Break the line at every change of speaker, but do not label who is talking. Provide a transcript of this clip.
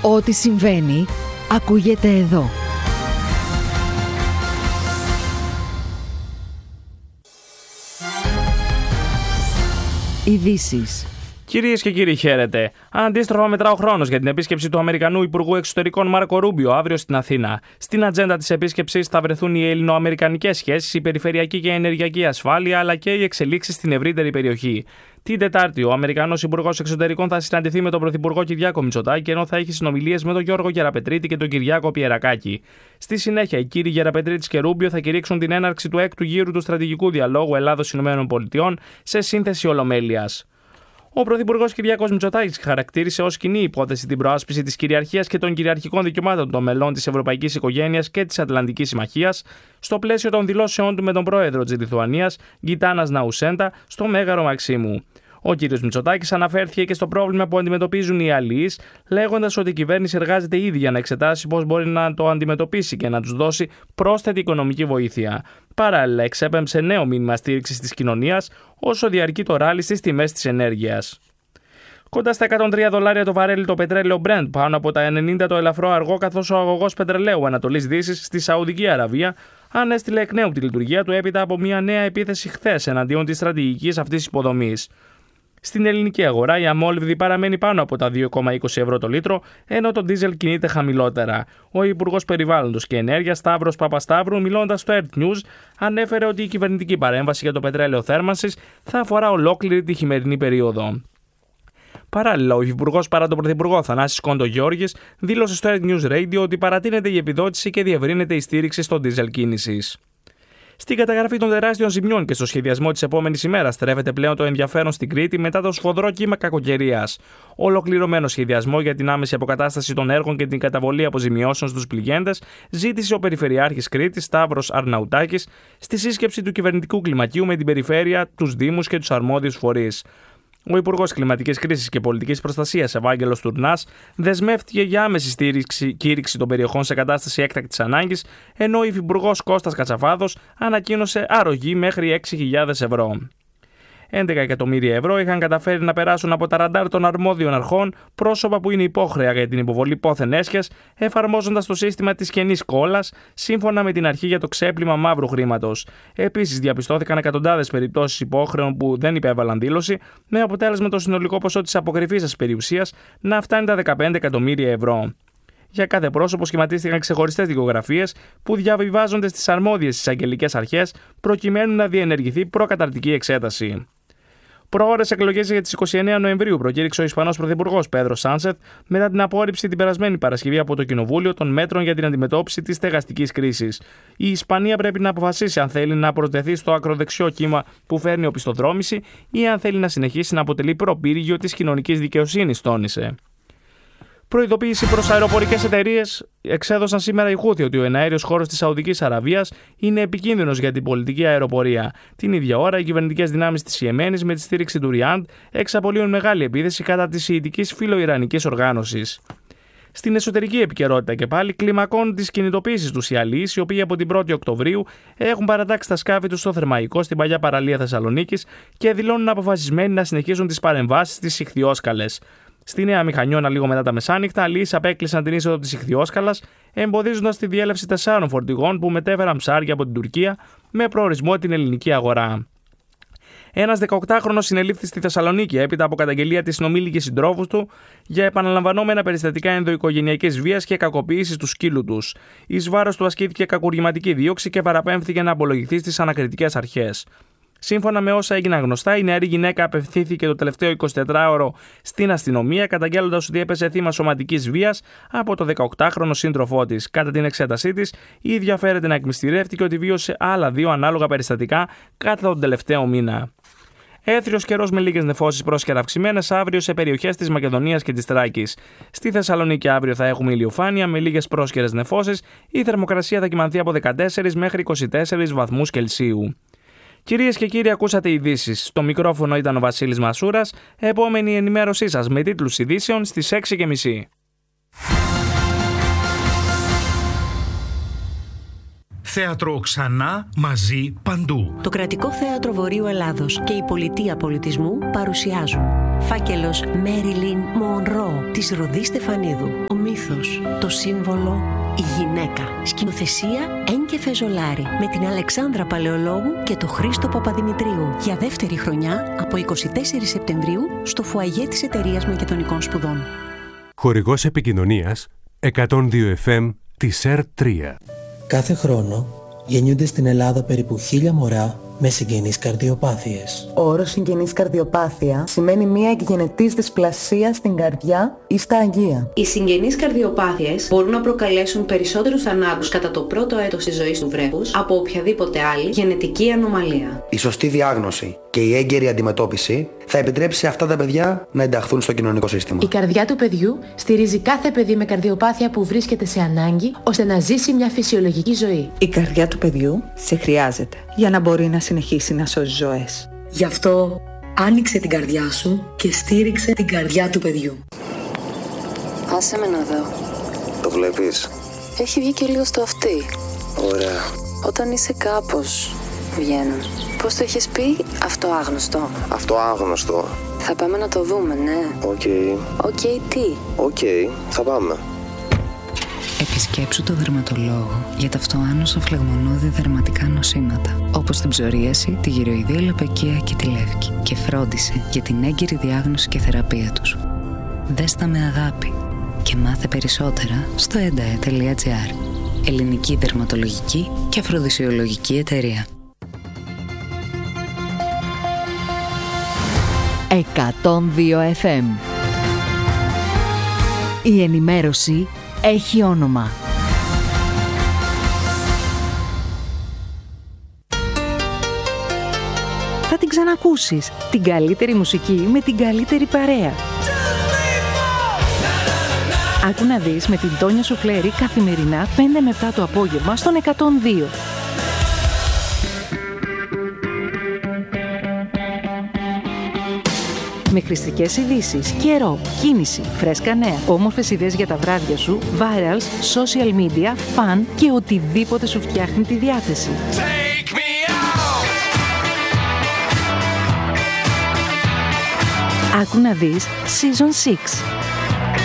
Ό,τι συμβαίνει, ακούγεται εδώ. Ειδήσεις.
Κυρίες και κύριοι, χαίρετε. Αντίστροφα μετρά ο χρόνος για την επίσκεψη του Αμερικανού Υπουργού Εξωτερικών Μάρκο Ρούμπιο αύριο στην Αθήνα. Στην ατζέντα της επίσκεψης θα βρεθούν οι ελληνοαμερικανικές σχέσεις, η περιφερειακή και ενεργειακή ασφάλεια, αλλά και οι εξελίξεις στην ευρύτερη περιοχή. Την Τετάρτη, ο Αμερικανός Υπουργός Εξωτερικών θα συναντηθεί με τον Πρωθυπουργό Κυριάκο Μητσοτάκη, ενώ θα έχει συνομιλίες με τον Γιώργο Γεραπετρίτη και τον Κυριάκο Πιερακάκη. Στη συνέχεια, οι κύριοι Γεραπετρίτης και Ρούμπιο θα κηρύξουν την έναρξη του έκτου γύρου του στρατηγικού διαλόγου Ελλάδος-ΗΠΑ σε σύνθεση ολομέλειας. Ο Πρωθυπουργός Κυριάκος Μητσοτάκης χαρακτήρισε ως κοινή υπόθεση την προάσπιση της κυριαρχίας και των κυριαρχικών δικαιωμάτων των μελών της Ευρωπαϊκής Οικογένειας και της Ατλαντικής Συμμαχίας στο πλαίσιο των δηλώσεών του με τον πρόεδρο της Λιθουανίας, Γκιτάνας Ναουσέντα, στο Μέγαρο Μαξίμου. Ο κ. Μητσοτάκης αναφέρθηκε και στο πρόβλημα που αντιμετωπίζουν οι αλληλείς, λέγοντας ότι η κυβέρνηση εργάζεται ήδη για να εξετάσει πώς μπορεί να το αντιμετωπίσει και να τους δώσει πρόσθετη οικονομική βοήθεια. Παράλληλα, εξέπεμψε νέο μήνυμα στήριξης της κοινωνίας όσο διαρκεί το ράλι στις τιμές της ενέργειας. Κοντά στα $103 το βαρέλι το πετρέλαιο Brent, πάνω από τα 90 το ελαφρό αργό, καθώς ο αγωγός πετρελαίου Ανατολής Δύσης στη Σαουδική Αραβία ανέστηλε εκ νέου τη λειτουργία του έπειτα από μια νέα επίθεση χθες εναντίον της στρατηγικής αυτής υποδομής. Στην ελληνική αγορά η αμόλυβδη παραμένει πάνω από τα 2,20 ευρώ το λίτρο, ενώ το ντίζελ κινείται χαμηλότερα. Ο Υπουργός Περιβάλλοντος και Ενέργειας Σταύρος Παπασταύρου, μιλώντας στο Earth News, ανέφερε ότι η κυβερνητική παρέμβαση για το πετρέλαιο θέρμανσης θα αφορά ολόκληρη τη χειμερινή περίοδο. Παράλληλα, ο Υφυπουργός παρά τον Πρωθυπουργό Θανάσης Κόντο-Γιώργης δήλωσε στο Earth News Radio ότι παρατείνεται η επιδότηση και διευρύνεται η στήριξη στο ντίζελ κίνησης. Στην καταγραφή των τεράστιων ζημιών και στο σχεδιασμό της επόμενης ημέρας στρέφεται πλέον το ενδιαφέρον στην Κρήτη μετά το σφοδρό κύμα κακοκαιρίας. Ολοκληρωμένο σχεδιασμό για την άμεση αποκατάσταση των έργων και την καταβολή αποζημιώσεων στους πληγέντες ζήτησε ο Περιφερειάρχης Κρήτης Σταύρος Αρναουτάκης στη σύσκεψη του κυβερνητικού κλιμακίου με την περιφέρεια, τους Δήμους και τους αρμόδιους φορείς. Ο Υπουργός Κλιματικής Κρίσης και Πολιτικής Προστασίας Ευάγγελος Τουρνάς δεσμεύτηκε για άμεση κήρυξη των περιοχών σε κατάσταση έκτακτης ανάγκης, ενώ ο Υφυπουργός Κώστας Κατσαφάδος ανακοίνωσε αρρωγή μέχρι 6.000 ευρώ. 11 εκατομμύρια ευρώ είχαν καταφέρει να περάσουν από τα ραντάρ των αρμόδιων αρχών πρόσωπα που είναι υπόχρεα για την υποβολή πόθεν έσχες, εφαρμόζοντας το σύστημα της κενής κόλλας, σύμφωνα με την αρχή για το ξέπλυμα μαύρου χρήματος. Επίσης, διαπιστώθηκαν εκατοντάδες περιπτώσεις υπόχρεων που δεν υπέβαλαν δήλωση, με αποτέλεσμα το συνολικό ποσό της αποκρυφής περιουσίας να φτάνει τα 15 εκατομμύρια ευρώ. Για κάθε πρόσωπο σχηματίστηκαν ξεχωριστές δικογραφίες που διαβιβάζονται στις αρμόδιες εισαγγελικές αρχές προκειμένου να διενεργηθεί προκαταρτική εξέταση. Προώρες εκλογές για τις 29 Νοεμβρίου προκήρυξε ο Ισπανός Πρωθυπουργός Πέδρο Σάνσεθ μετά την απόρριψη την περασμένη Παρασκευή από το Κοινοβούλιο των μέτρων για την αντιμετώπιση της στεγαστικής κρίσης. Η Ισπανία πρέπει να αποφασίσει αν θέλει να προσδεθεί στο ακροδεξιό κύμα που φέρνει οπισθοδρόμηση ή αν θέλει να συνεχίσει να αποτελεί προπύργιο της κοινωνικής δικαιοσύνης, τόνισε. Προειδοποίηση προς αεροπορικές εταιρείες εξέδωσαν σήμερα οι Χούθι ότι ο εναέριος χώρος της Σαουδικής Αραβίας είναι επικίνδυνος για την πολιτική αεροπορία. Την ίδια ώρα, οι κυβερνητικές δυνάμεις της Ιεμένης με τη στήριξη του Ριάντ εξαπολύουν μεγάλη επίθεση κατά της σιητικής φιλοϊρανικής οργάνωσης. Στην εσωτερική επικαιρότητα και πάλι κλιμακώνουν τις κινητοποίησεις τους οι αλληλείς, οι οποίοι από την 1η Οκτωβρίου έχουν παρατάξει τα σκάφη τους στο Θερμαϊκό στην παλιά παραλία Θεσσαλονίκης και δηλώνουν αποφασισμένοι να συνεχίσουν τις παρεμβάσεις στις Ιχθυόσκαλες. Στη Νέα Μηχανιώνα, λίγο μετά τα μεσάνυχτα, αλληλείς απέκλεισαν την είσοδο της Ιχθυόσκαλας, εμποδίζοντας τη διέλευση 4 φορτηγών που μετέφεραν ψάρια από την Τουρκία με προορισμό την ελληνική αγορά. Ένας 18χρονος συνελήφθη στη Θεσσαλονίκη έπειτα από καταγγελία της συνομήλικης συντρόφου του για επαναλαμβανόμενα περιστατικά ενδοοικογενειακής βίας και κακοποίησης του σκύλου τους. Εις βάρος του ασκήθηκε κακουργηματική δίωξη και παραπέμφθηκε να απολογηθεί στις ανακριτικές αρχές. Σύμφωνα με όσα έγιναν γνωστά, η νεαρή γυναίκα απευθύνθηκε το τελευταίο 24ωρο στην αστυνομία, καταγγέλλοντας ότι έπεσε θύμα σωματικής βίας από το 18χρονο σύντροφό της. Κατά την εξέτασή της, η ίδια φέρεται να εκμυστηρεύτηκε ότι βίωσε άλλα 2 ανάλογα περιστατικά κατά τον τελευταίο μήνα. Έθριος καιρός με λίγες νεφώσεις πρόσκαιρα αυξημένες αύριο σε περιοχές της Μακεδονίας και της Τράκης. Στη Θεσσαλονίκη αύριο θα έχουμε ηλιοφάνεια με λίγες πρόσκαιρες νεφώσεις. Η θερμοκρασία θα κυμανθεί από 14 μέχρι 24 βαθμούς Κελσίου. Κυρίες και κύριοι, ακούσατε ειδήσεις. Στο μικρόφωνο ήταν ο Βασίλης Μασούρας. Επόμενη ενημέρωσή σας με τίτλους ειδήσεων στις 6:30.
Θέατρο ξανά, μαζί, παντού.
Το Κρατικό Θέατρο Βορείου Ελλάδος και η Πολιτεία Πολιτισμού παρουσιάζουν Φάκελος Μέριλιν Μονρό της Ροδί Στεφανίδου. Ο μύθος, το σύμβολο, η γυναίκα. Σκηνοθεσία Ένκε Φεζολάρη με την Αλεξάνδρα Παλαιολόγου και το Χρήστο Παπαδημητρίου. Για δεύτερη χρονιά από 24 Σεπτεμβρίου στο φουαγέ της Εταιρείας Μακεδονικών Σπουδών.
Χορηγός επικοινωνίας 102 FM της ΕΡΤ3.
Κάθε χρόνο γεννιούνται στην Ελλάδα περίπου 1000 μωρά με συγγενείς καρδιοπάθειες.
Ο όρος συγγενής καρδιοπάθεια σημαίνει μια εκγενετής δυσπλασία στην καρδιά ή στα αγεία.
Οι συγγενείς καρδιοπάθειες μπορούν να προκαλέσουν περισσότερους θανάτους κατά το πρώτο έτος της ζωής του βρέφους από οποιαδήποτε άλλη γενετική ανομαλία.
Η σωστή διάγνωση και η έγκαιρη αντιμετώπιση θα επιτρέψει σε αυτά τα παιδιά να ενταχθούν στο κοινωνικό σύστημα.
Η καρδιά του παιδιού στηρίζει κάθε παιδί με καρδιοπάθεια που βρίσκεται σε ανάγκη ώστε να ζήσει μια φυσιολογική ζωή.
Η καρδιά του παιδιού σε χρειάζεται για να μπορεί να συνεχίσει να σώζει ζωές.
Γι' αυτό άνοιξε την καρδιά σου και στήριξε την καρδιά του παιδιού.
Άσε με να δω.
Το βλέπεις?
Έχει βγει και λίγο στο αυτί.
Ωραία.
Όταν είσαι κάπως βγαίνουν. Πώς το έχεις πει? Αυτό άγνωστο.
Αυτό άγνωστο.
Θα πάμε να το δούμε, ναι.
Οκ.
Οκ, τι?
Οκ, θα πάμε.
Επισκέψου το δερματολόγο για τα αυτοάνωσα φλεγμονώδη δερματικά νοσήματα, όπως την ψωρίαση, τη γυροειδία λαπαικία και τη λεύκη, και φρόντισε για την έγκαιρη διάγνωση και θεραπεία τους. Δες τα με αγάπη και μάθε περισσότερα στο endae.gr. Ελληνική δερματολογική και αφροδισιολογική εταιρεία.
102 FM. Η ενημέρωση έχει όνομα. Θα την ξανακούσεις. Την καλύτερη μουσική με την καλύτερη παρέα. Άκου να δεις με την Τόνια Σουφλέρη καθημερινά 5 με 7 το απόγευμα στον 102. Με χρηστικές ειδήσεις, καιρό, κίνηση, φρέσκα νέα, όμορφες ιδέες για τα βράδια σου, virals, social media, fun και οτιδήποτε σου φτιάχνει τη διάθεση. Άκου να δεις Season 6.